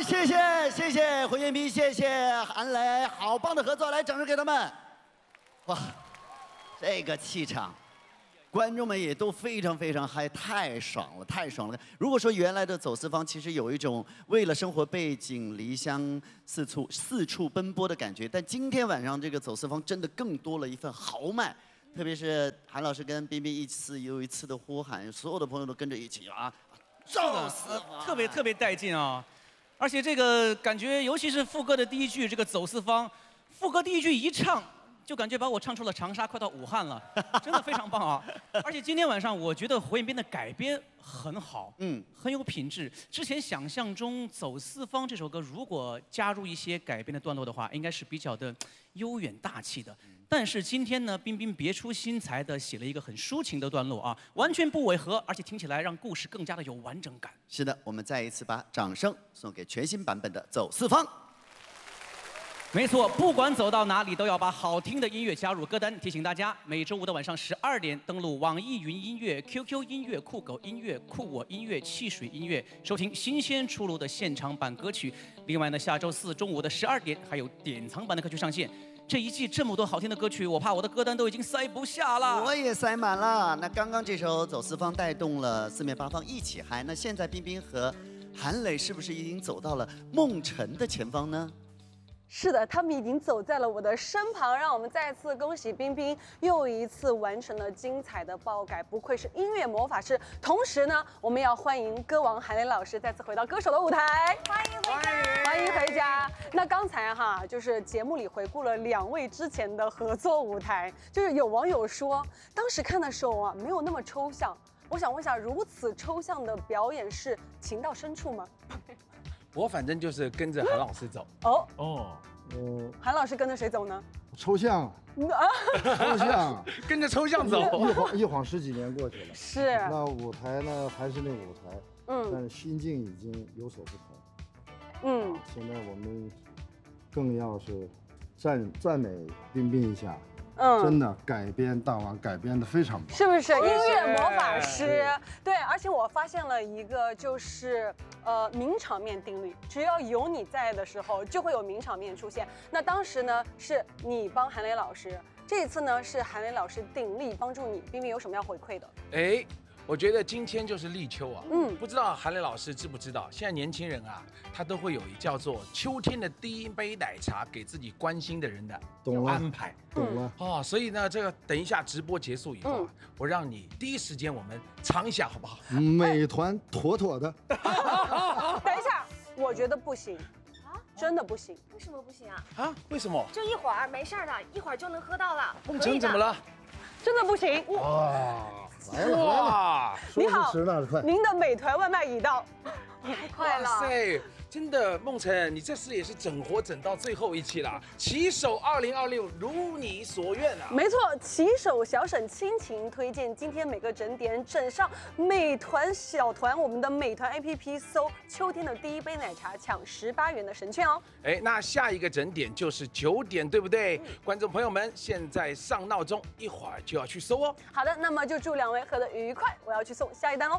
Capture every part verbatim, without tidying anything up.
谢谢谢谢胡彦斌，谢谢韩磊，好棒的合作，来掌声给他们。哇，这个气场。 观众们也都非常非常嗨，太爽了，太爽了！如果说原来的走四方其实有一种为了生活背井离乡四处四处奔波的感觉，但今天晚上这个走四方真的更多了一份豪迈，特别是韩老师跟彬彬一次又一次的呼喊，所有的朋友都跟着一起啊，走四方， 特别特别带劲啊！而且这个感觉，尤其是副歌的第一句，这个走四方，副歌第一句一唱。 就感觉把我唱出了长沙，快到武汉了，真的非常棒啊！而且今天晚上，我觉得胡彦斌的改编很好，嗯，很有品质。之前想象中《走四方》这首歌，如果加入一些改编的段落的话，应该是比较的悠远大气的。但是今天呢，彬彬别出心裁的写了一个很抒情的段落啊，完全不违和，而且听起来让故事更加的有完整感。 是的，我们再一次把掌声送给全新版本的《走四方》。 没错，不管走到哪里，都要把好听的音乐加入歌单。提醒大家，每周五的晚上十二点，登录网易云音乐、Q Q 音乐、酷狗音乐、酷我音乐、汽水音乐，收听新鲜出炉的现场版歌曲。另外呢，下周四中午的十二点，还有典藏版的歌曲上线。这一季这么多好听的歌曲，我怕我的歌单都已经塞不下了。 我也塞满了。那刚刚这首《走四方》带动了四面八方一起嗨。那现在彬彬和韩磊是不是已经走到了梦辰的前方呢？ 是的，他们已经走在了我的身旁，让我们再次恭喜彬彬又一次完成了精彩的爆改，不愧是音乐魔法师。同时呢，我们要欢迎歌王韩磊老师再次回到歌手的舞台， 欢迎回家， 欢迎回家。那刚才哈，就是节目里回顾了两位之前的合作舞台，就是有网友说，当时看的时候啊，没有那么抽象。我想问一下，如此抽象的表演是情到深处吗？ 我反正就是跟着韩老师走。 哦哦， 嗯，韩老师跟着谁走呢？ 抽象， 啊， 抽象， 跟着抽象走。 一晃一晃十几年过去了。 是。 那舞台呢，还是那个舞台， 嗯， 但是心境已经有所不同。 嗯， 现在我们更要是赞赞美彬彬一下。 嗯， 真的改编大王改编的非常棒， 是不是？音乐魔法师，对，而且我发现了一个，就是呃名场面定律，只要有你在的时候，就会有名场面出现。那当时呢，是你帮韩磊老师，这一次呢是韩磊老师鼎力帮助你，彬彬有什么要回馈的？ 哎。 我觉得今天就是立秋啊， 嗯， 不知道韩磊老师知不知道，现在年轻人啊，他都会有一叫做秋天的第一杯奶茶给自己关心的人的安排， 懂了哦，所以呢，这个等一下直播结束以后啊，我让你第一时间我们尝一下，好不好？ 美团妥妥的。 等一下，我觉得不行。 真的不行， 为什么不行啊？ 啊？为什么？ 就一会儿，没事的，一会儿就能喝到了。 梦辰怎么了？ 真的不行。 哇，来了来了！ 你好， 说时迟那时快， 您的美团外卖已到， 太快了！ 哇塞，真的，梦辰，你这次也是整活整到最后一期了。骑手二零二六如你所愿啊！ 没错，骑手小沈亲情推荐，今天每个整点整上美团小团，我们的美团 A P P 搜秋天的第一杯奶茶，抢十八元的神券哦。 哎，那下一个整点就是九点，对不对？嗯、观众朋友们，现在上闹钟，一会儿就要去搜哦。 好的，那么就祝两位喝得愉快，我要去送下一单喽。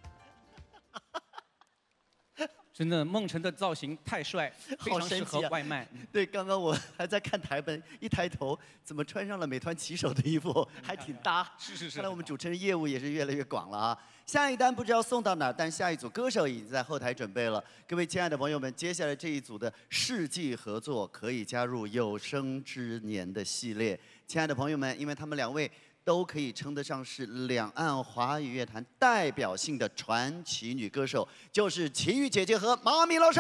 真的，梦辰的造型太帅，非常适合外卖。 对，刚刚我还在看台本，一抬头，怎么穿上了美团骑手的衣服，还挺搭。 是是是。 看来我们主持人业务也是越来越广了啊。下一单不知道送到哪儿，但下一组歌手已经在后台准备了。各位亲爱的朋友们，接下来这一组的世纪合作可以加入有生之年的系列。亲爱的朋友们，因为他们两位。 都可以称得上是两岸华语乐坛代表性的传奇女歌手，就是齐豫姐姐和毛阿敏老师。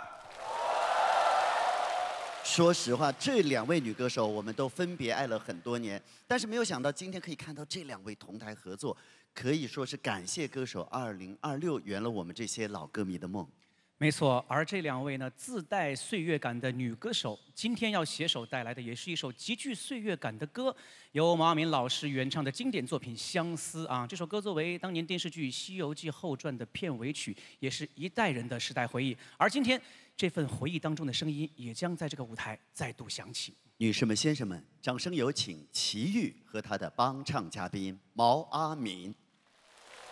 说实话，这两位女歌手我们都分别爱了很多年，但是没有想到今天可以看到这两位同台合作，可以说是感谢歌手二零二六圆了我们这些老歌迷的梦。 没错，而这两位呢，自带岁月感的女歌手，今天要携手带来的也是一首极具岁月感的歌，由毛阿敏老师原唱的经典作品《相思》啊。这首歌作为当年电视剧《西游记后传》的片尾曲，也是一代人的时代回忆。而今天，这份回忆当中的声音，也将在这个舞台再度响起。 女士们、先生们，掌声有请齐豫和她的帮唱嘉宾毛阿敏。